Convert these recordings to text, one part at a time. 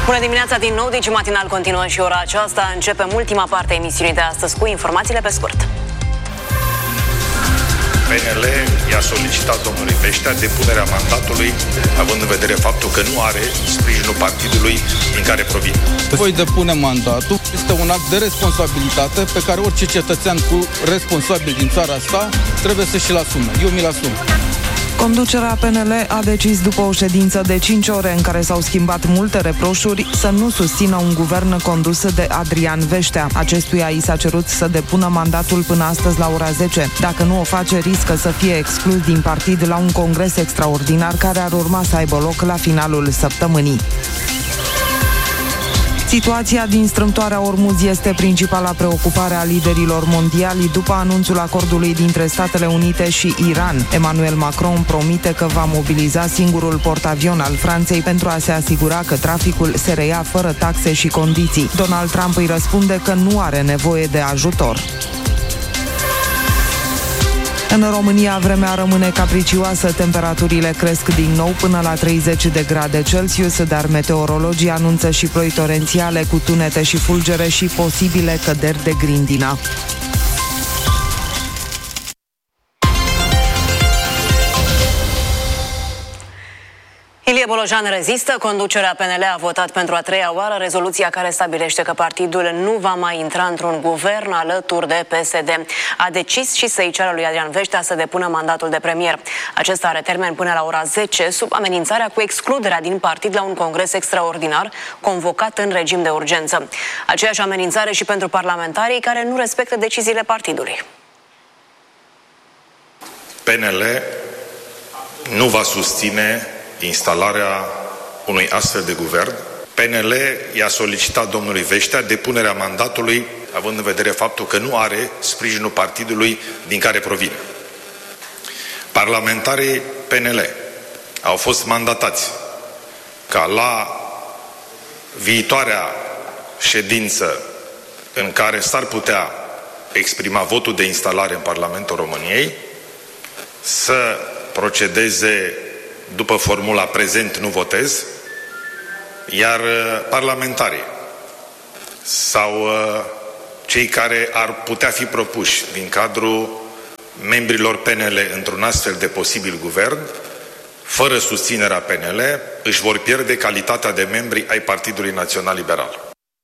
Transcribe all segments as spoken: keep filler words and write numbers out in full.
Bună dimineața din nou, Digi Matinal continuă și ora aceasta. Începem ultima parte a emisiunii de astăzi cu informațiile pe scurt. P N L i-a solicitat domnului Veștea depunerea mandatului, având în vedere faptul că nu are sprijinul partidului din care provine. Voi depune mandatul. Este un act de responsabilitate pe care orice cetățean cu responsabil din țara asta trebuie să și-l asume. Eu mi-l asum. Conducerea P N L a decis după o ședință de cinci ore în care s-au schimbat multe reproșuri să nu susțină un guvern condus de Adrian Veștea. Acestuia i s-a cerut să depună mandatul până astăzi la ora zece. Dacă nu o face, riscă să fie exclus din partid la un congres extraordinar care ar urma să aibă loc la finalul săptămânii. Situația din strâmtoarea Ormuz este principala preocupare a liderilor mondiali după anunțul acordului dintre Statele Unite și Iran. Emmanuel Macron promite că va mobiliza singurul portavion al Franței pentru a se asigura că traficul se reia fără taxe și condiții. Donald Trump îi răspunde că nu are nevoie de ajutor. În România, vremea rămâne capricioasă, temperaturile cresc din nou până la treizeci de grade Celsius, dar meteorologii anunță și ploi torențiale cu tunete și fulgere și posibile căderi de grindină. Ilie Bolojan rezistă. Conducerea P N L a votat pentru a treia oară rezoluția care stabilește că partidul nu va mai intra într-un guvern alături de P S D. A decis și să-i ceară lui Adrian Veștea să depună mandatul de premier. Acesta are termen până la ora zece, sub amenințarea cu excluderea din partid la un congres extraordinar convocat în regim de urgență. Aceeași amenințare și pentru parlamentarii care nu respectă deciziile partidului. P N L nu va susține instalarea unui astfel de guvern. P N L i-a solicitat domnului Veștea depunerea mandatului, având în vedere faptul că nu are sprijinul partidului din care provine. Parlamentarii P N L au fost mandatați ca la viitoarea ședință în care s-ar putea exprima votul de instalare în Parlamentul României să procedeze după formula prezent nu votez, iar parlamentarii sau cei care ar putea fi propuși din cadrul membrilor P N L într-un astfel de posibil guvern, fără susținerea P N L, își vor pierde calitatea de membri ai Partidului Național Liberal.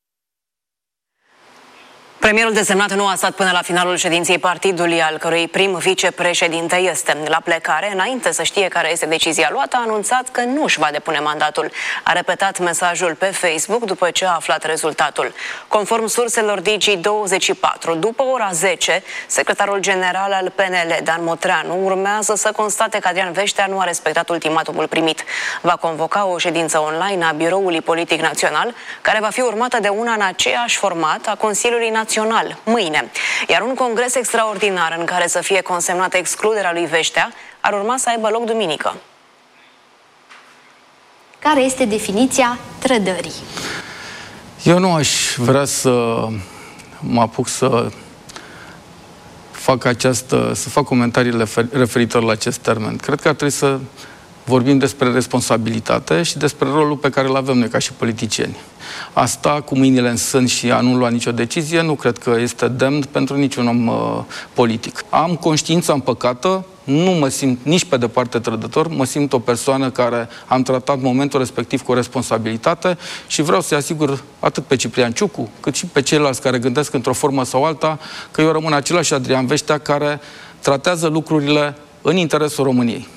Premierul desemnat nu a stat până la finalul ședinței partidului, al cărui prim vicepreședinte este. La plecare, înainte să știe care este decizia luată, a anunțat că nu își va depune mandatul. A repetat mesajul pe Facebook după ce a aflat rezultatul. Conform surselor Digi douăzeci și patru, după ora zece, secretarul general al P N L, Dan Motreanu, urmează să constate că Adrian Veștea nu a respectat ultimatumul primit. Va convoca o ședință online a Biroului Politic Național, care va fi urmată de una în aceeași format a Consiliului Național mâine, iar un congres extraordinar în care să fie consemnată excluderea lui Veștea ar urma să aibă loc duminică. Care este definiția trădării? Eu nu aș vrea să mă apuc să fac această, să fac comentariile referitor la acest termen. Cred că ar trebui să vorbim despre responsabilitate și despre rolul pe care îl avem noi ca și politicieni. Asta, cu mâinile în sân și a nu lua nicio decizie, nu cred că este demn pentru niciun om uh, politic. Am conștiința împăcată, nu mă simt nici pe departe trădător, mă simt o persoană care am tratat momentul respectiv cu responsabilitate și vreau să-i asigur atât pe Ciprian Ciucu, cât și pe ceilalți care gândesc într-o formă sau alta, că eu rămân același Adrian Veștea care tratează lucrurile în interesul României.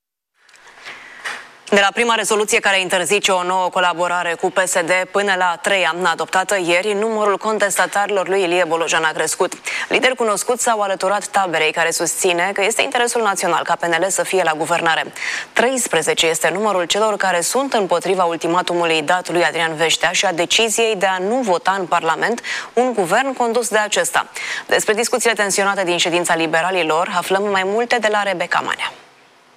De la prima rezoluție care interzice o nouă colaborare cu P S D până la a treia, adoptată ieri, numărul contestatarilor lui Ilie Bolojan a crescut. Lideri cunoscuți s-au alăturat taberei care susține că este interesul național ca P N L să fie la guvernare. treisprezece este numărul celor care sunt împotriva ultimatumului dat lui Adrian Veștea și a deciziei de a nu vota în Parlament un guvern condus de acesta. Despre discuțiile tensionate din ședința liberalilor aflăm mai multe de la Rebecca Manea.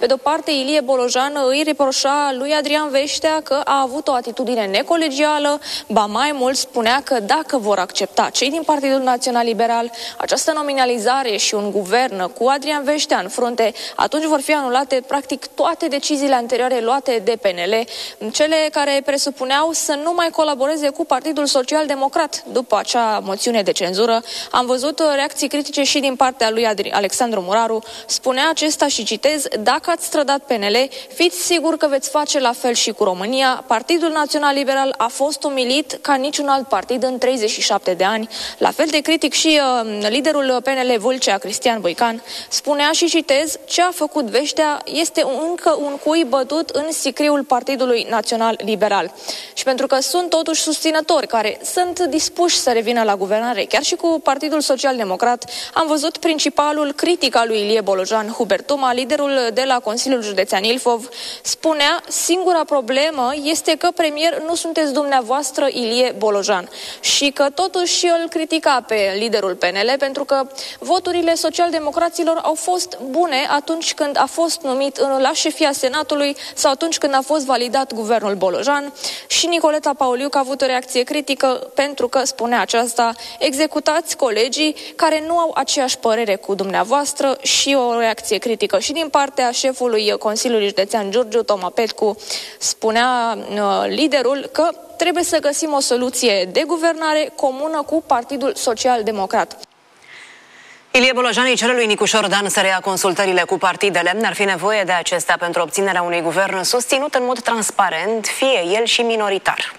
Pe de-o parte, Ilie Bolojan îi reproșa lui Adrian Veștea că a avut o atitudine necolegială, ba mai mult spunea că dacă vor accepta cei din Partidul Național Liberal această nominalizare și un guvern cu Adrian Veștea în frunte, atunci vor fi anulate practic toate deciziile anterioare luate de P N L, cele care presupuneau să nu mai colaboreze cu Partidul Social Democrat. După acea moțiune de cenzură, am văzut reacții critice și din partea lui Alexandru Muraru. Spunea acesta, și citez: dacă ați strădat P N L, fiți sigur că veți face la fel și cu România. Partidul Național Liberal a fost umilit ca niciun alt partid în treizeci și șapte de ani. La fel de critic și uh, liderul P N L Vâlcea, Cristian Voican, spunea, și citez: ce a făcut Veștea este încă un cui bătut în sicriul Partidului Național Liberal. Și pentru că sunt totuși susținători care sunt dispuși să revină la guvernare, chiar și cu Partidul Social Democrat, am văzut principalul critic al lui Ilie Bolojan, Hubert Tuma, liderul de la Consiliul Județean Ilfov, spunea: singura problemă este că premier nu sunteți dumneavoastră, Ilie Bolojan. Și că totuși îl critica pe liderul P N L pentru că voturile socialdemocraților au fost bune atunci când a fost numit la șefia Senatului sau atunci când a fost validat guvernul Bolojan. Și Nicoleta Pauliuc a avut o reacție critică pentru că, spunea aceasta, executați colegii care nu au aceeași părere cu dumneavoastră, și o reacție critică și din partea șefului Consiliului Județean Giurgiu, Toma Petcu. Spunea uh, liderul că trebuie să găsim o soluție de guvernare comună cu Partidul Social Democrat. Ilie Bolojan îi cere lui Nicu Șordan să reia consultările cu partidele. Ar fi nevoie de acestea pentru obținerea unui guvern susținut în mod transparent, fie el și minoritar.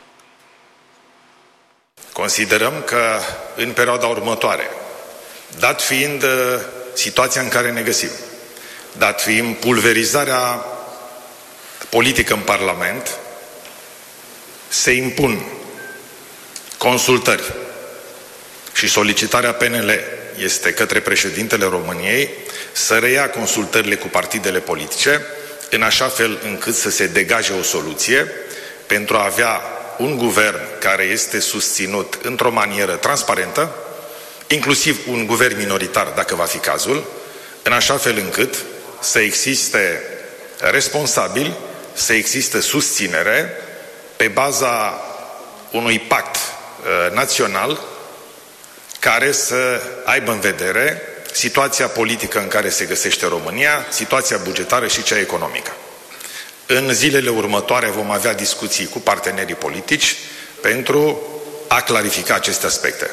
Considerăm că în perioada următoare, dat fiind situația în care ne găsim, dat fiind pulverizarea politică în Parlament, se impun consultări și solicitarea P N L este către președintele României să reia consultările cu partidele politice în așa fel încât să se degaje o soluție pentru a avea un guvern care este susținut într-o manieră transparentă, inclusiv un guvern minoritar dacă va fi cazul, în așa fel încât să existe responsabili, să existe susținere pe baza unui pact uh, național care să aibă în vedere situația politică în care se găsește România, situația bugetară și cea economică. În zilele următoare vom avea discuții cu partenerii politici pentru a clarifica aceste aspecte.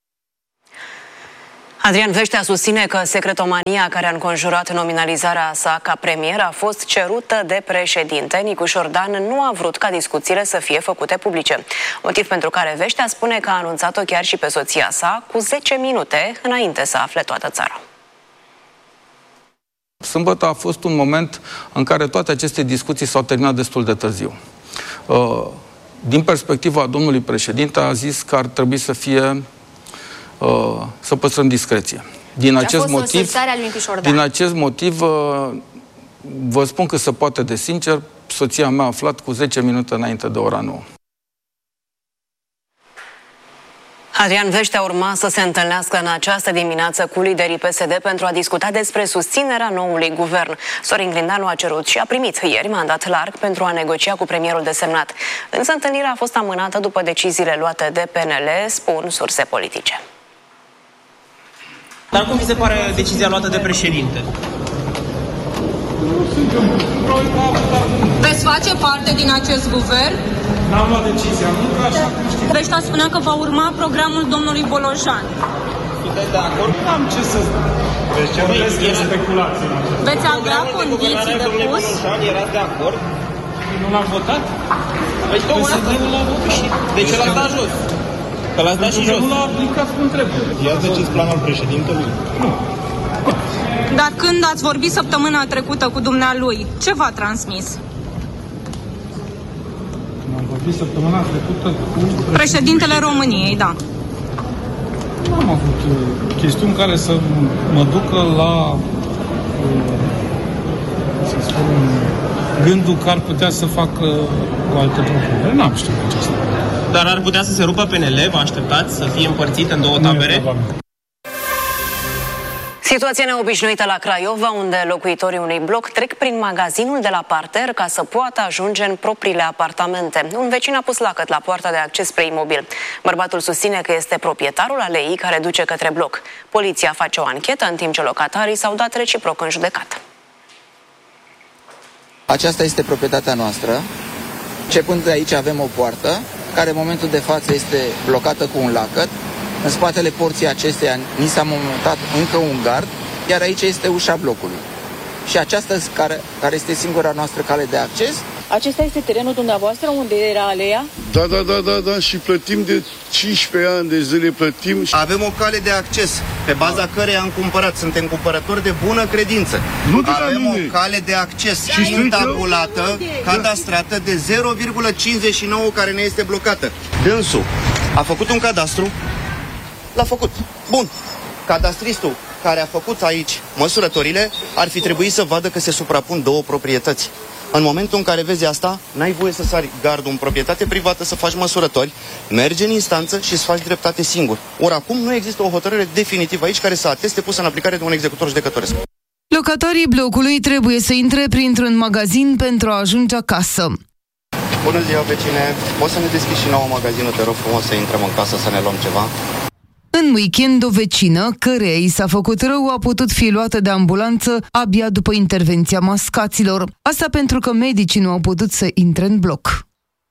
Adrian Veștea susține că secretomania care a înconjurat nominalizarea sa ca premier a fost cerută de președinte. Nicu Șordan nu a vrut ca discuțiile să fie făcute publice, motiv pentru care Veștea spune că a anunțat-o chiar și pe soția sa cu zece minute înainte să afle toată țara. Sâmbătă a fost un moment în care toate aceste discuții s-au terminat destul de târziu. Din perspectiva domnului președinte, a zis că ar trebui să fie să păstrăm discreție. Din acest motiv, din acest motiv vă spun că se poate de sincer, soția mea a aflat cu zece minute înainte de ora nouă. Adrian Veștea urma să se întâlnească în această dimineață cu liderii P S D pentru a discuta despre susținerea noului guvern. Sorin Grindeanu a cerut și a primit ieri mandat larg pentru a negocia cu premierul desemnat. Însă întâlnirea a fost amânată după deciziile luate de P N L, spun surse politice. Dar cum vi se pare decizia luată de președinte? Veți face parte din acest guvern? N-am luat decizia, nu că așa cum știți. Veștea spunea că va urma programul domnului Bolojan. Sunteți de acord? Nu am ce să spun. Deci ce vreți speculații. Veți avea condiții de pus? Erați de acord? Nu l-am votat? Păi tocmai asta nu l-am votat și... De ce l-ați dat jos? Că l-ați dat și jos. Nu l-a aplicat cum trebuie. I-ați decis planul președintelui? Nu. Dar când ați vorbit săptămâna trecută cu dumnealui, ce v-a transmis? Am vorbit săptămâna trecută cu... Președintele României, da. Nu am avut uh, chestiuni care să mă ducă la, uh, să spun, gândul că ar putea să facă o altă propunere. N-am știut acesta. Dar ar putea să se rupă P N L? Vă așteptați să fie împărțit în două tabere? Situația neobișnuită la Craiova, unde locuitorii unui bloc trec prin magazinul de la parter ca să poată ajunge în propriile apartamente. Un vecin a pus lacăt la poarta de acces spre imobil. Bărbatul susține că este proprietarul aleii care duce către bloc. Poliția face o anchetă, în timp ce locatarii s-au dat reciproc în judecată. Aceasta este proprietatea noastră. Începând de aici avem o poartă, care în momentul de față este blocată cu un lacăt. În spatele porții acesteia ni s-a montat încă un gard, iar aici este ușa blocului. Și aceasta care, care este singura noastră cale de acces. Acesta este terenul dumneavoastră, unde era aleea? Da, da, da, da, da, și plătim de cincisprezece ani de zile, plătim. Avem o cale de acces, pe baza da. căreia am cumpărat. Suntem cumpărători de bună credință. Nu de Avem la o cale de acces intabulată, cadastrată de zero virgulă cincizeci și nouă, care ne este blocată. Dânsul a făcut un cadastru, l-a făcut. Bun. Cadastristul care a făcut aici măsurătorile ar fi trebuit să vadă că se suprapun două proprietăți. În momentul în care vezi asta, n-ai voie să sari gardul în proprietate privată, să faci măsurători, mergi în instanță și să faci dreptate singur. Ori acum nu există o hotărâre definitivă aici care să ateste pusă în aplicare de un executor judecătoresc. Locatarii blocului trebuie să intre printr-un magazin pentru a ajunge acasă. Bună ziua, vecine! Poți să ne deschizi și nouă magazinul, te rog frumos, să intrăm în casă să ne luăm ceva? În weekend, o vecină, căreia i s-a făcut rău, a putut fi luată de ambulanță abia după intervenția mascaților. Asta pentru că medicii nu au putut să intre în bloc.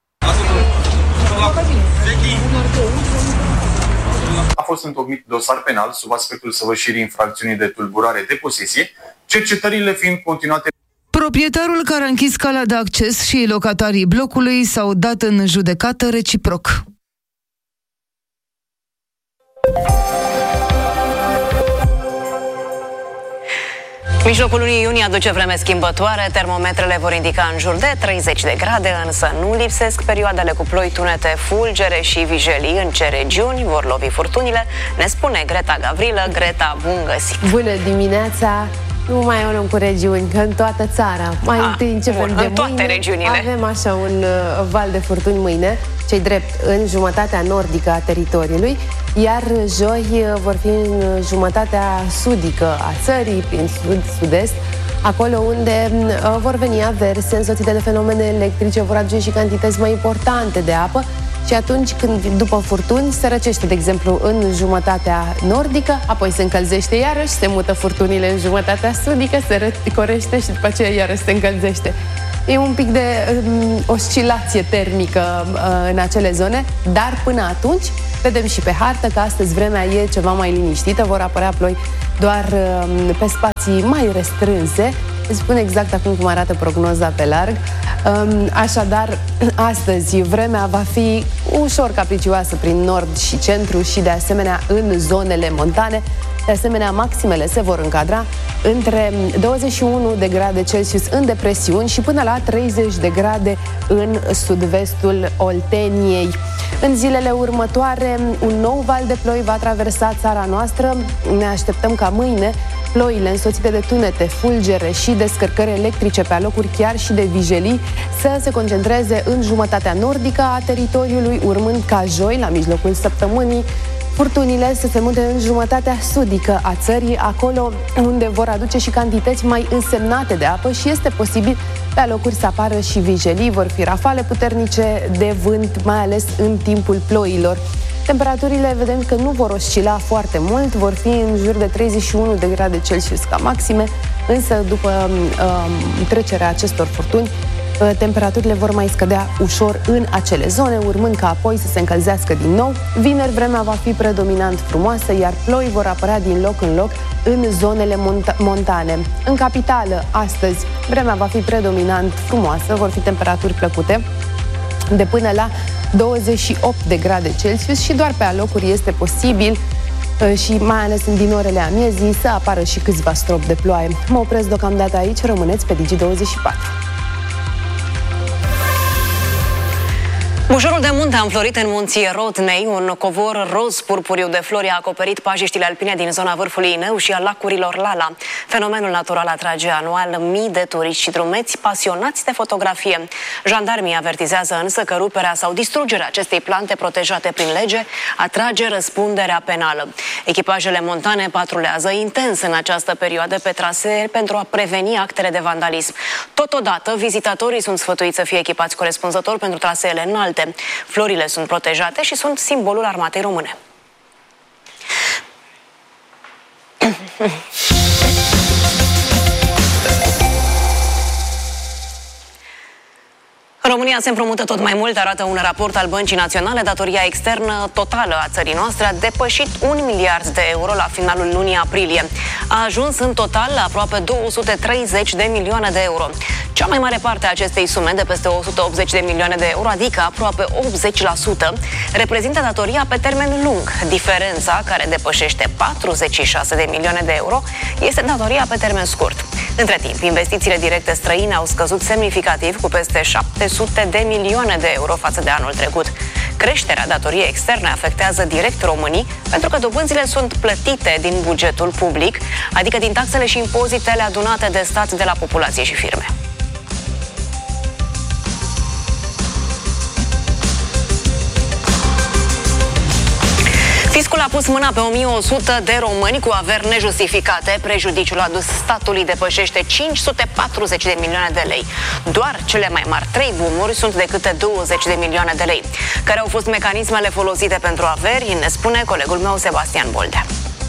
A fost întocmit dosar penal sub aspectul săvârșirii infracțiunii de tulburare de posesie, cercetările fiind continuate. Proprietarul care a închis calea de acces și locatarii blocului s-au dat în judecată reciproc. Mijlocul lunii iunie aduce vreme schimbătoare, termometrele vor indica în jur de treizeci de grade, însă nu lipsesc perioadele cu ploi, tunete, fulgere și vijelii. În ce regiuni vor lovi furtunile, ne spune Greta Gavrilă. Greta, bun găsit! Bună dimineața! Nu mai avem cu regiuni, că în toată țara. Mai A, întâi începem bun, de în toate mâine. Regiunile. Avem așa un uh, val de furtuni mâine, cei drept în jumătatea nordică a teritoriului, iar joi uh, vor fi în jumătatea sudică a țării, prin sud-sud-est, acolo unde uh, vor veni averse însoțite de fenomene electrice, vor aduce și cantități mai importante de apă. Și atunci când, după furtuni, se răcește, de exemplu, în jumătatea nordică, apoi se încălzește iarăși, se mută furtunile în jumătatea sudică, se răcorește și după aceea iarăși se încălzește. E un pic de um, oscilație termică uh, în acele zone, dar până atunci vedem și pe hartă că astăzi vremea e ceva mai liniștită, vor apărea ploi doar uh, pe spații mai restrânse. Îți spun exact acum cum arată prognoza pe larg. Um, așadar, astăzi vremea va fi ușor capricioasă prin nord și centru și de asemenea în zonele montane. De asemenea, maximele se vor încadra între douăzeci și unu de grade Celsius în depresiuni și până la treizeci de grade în sud-vestul Olteniei. În zilele următoare, un nou val de ploi va traversa țara noastră. Ne așteptăm ca mâine ploile însoțite de tunete, fulgere și descărcări electrice pe alocuri chiar și de vijelii să se concentreze în jumătatea nordică a teritoriului, urmând ca joi, la mijlocul săptămânii, furtunile să se mute în jumătatea sudică a țării, acolo unde vor aduce și cantități mai însemnate de apă și este posibil pe alocuri să apară și vijelii, vor fi rafale puternice de vânt, mai ales în timpul ploilor. Temperaturile vedem că nu vor oscila foarte mult, vor fi în jur de treizeci și unu de grade Celsius ca maxime, însă după um, trecerea acestor furtuni, temperaturile vor mai scădea ușor în acele zone, urmând ca apoi să se încălzească din nou. Vineri vremea va fi predominant frumoasă, iar ploi vor apărea din loc în loc în zonele mont- montane. În capitală, astăzi, vremea va fi predominant frumoasă, vor fi temperaturi plăcute de până la douăzeci și opt de grade Celsius și doar pe alocuri este posibil și mai ales din orele amiezii să apară și câțiva stropi de ploaie. Mă opresc deocamdată aici, rămâneți pe Digi douăzeci și patru. Bună Bușorul de munte a înflorit în munții Rodnei. Un covor roz purpuriu de flori a acoperit pajiștile alpine din zona vârfului Ineu și a lacurilor Lala. Fenomenul natural atrage anual mii de turiști și drumeți pasionați de fotografie. Jandarmii avertizează însă că ruperea sau distrugerea acestei plante protejate prin lege atrage răspunderea penală. Echipajele montane patrulează intens în această perioadă pe trasee pentru a preveni actele de vandalism. Totodată, vizitatorii sunt sfătuiți să fie echipați corespunzător pentru traseele înalte. Florile sunt protejate și sunt simbolul armatei române. România se împrumută tot mai mult, arată un raport al Băncii Naționale. Datoria externă totală a țării noastre a depășit un miliard de euro la finalul lunii aprilie. A ajuns în total la aproape două sute treizeci de milioane de euro. Cea mai mare parte a acestei sume, de peste o sută optzeci de milioane de euro, adică aproape optzeci la sută, reprezintă datoria pe termen lung. Diferența, care depășește patruzeci și șase de milioane de euro, este datoria pe termen scurt. Între timp, investițiile directe străine au scăzut semnificativ cu peste șapte sute de milioane de euro față de anul trecut. Creșterea datoriei externe afectează direct românii, pentru că dobânzile sunt plătite din bugetul public, adică din taxele și impozitele adunate de stat de la populație și firme. Fiscul a pus mâna pe o mie o sută de români cu averi nejustificate. Prejudiciul adus statului depășește cinci sute patruzeci de milioane de lei. Doar cele mai mari trei boomuri sunt de câte douăzeci de milioane de lei. Care au fost mecanismele folosite pentru averi, ne spune colegul meu Sebastian Boldea.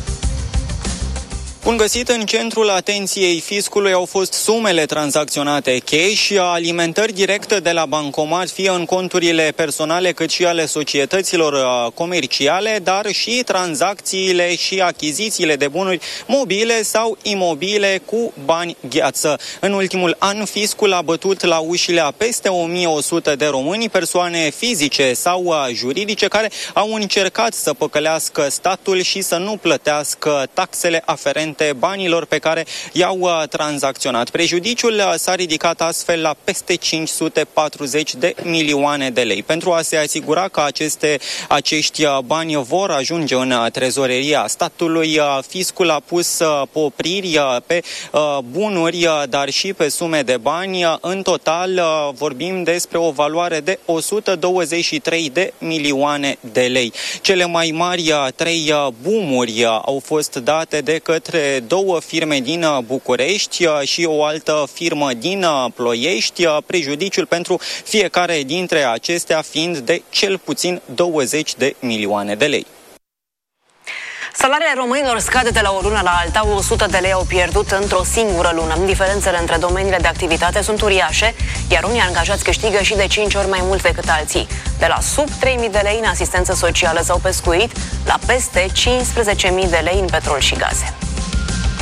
Bun găsit, în centrul atenției fiscului au fost sumele tranzacționate cash, alimentări directe de la bancomat, fie în conturile personale cât și ale societăților comerciale, dar și tranzacțiile și achizițiile de bunuri mobile sau imobile cu bani gheață. În ultimul an, fiscul a bătut la ușile a peste o mie o sută de români, persoane fizice sau juridice, care au încercat să păcălească statul și să nu plătească taxele aferente banilor pe care i-au tranzacționat. Prejudiciul s-a ridicat astfel la peste cinci sute patruzeci de milioane de lei. Pentru a se asigura că aceste, acești bani vor ajunge în trezoreria statului, fiscul a pus popriri pe bunuri, dar și pe sume de bani. În total vorbim despre o valoare de o sută douăzeci și trei de milioane de lei. Cele mai mari trei boomuri au fost date de către două firme din București și o altă firmă din Ploiești, prejudiciul pentru fiecare dintre acestea fiind de cel puțin douăzeci de milioane de lei. Salariile românilor scad de la o lună la alta, o sută de lei au pierdut într-o singură lună. Diferențele între domeniile de activitate sunt uriașe, iar unii angajați câștigă și de cinci ori mai mult decât alții. De la sub trei mii de lei în asistență socială sau pescuit, la peste cincisprezece mii de lei în petrol și gaze.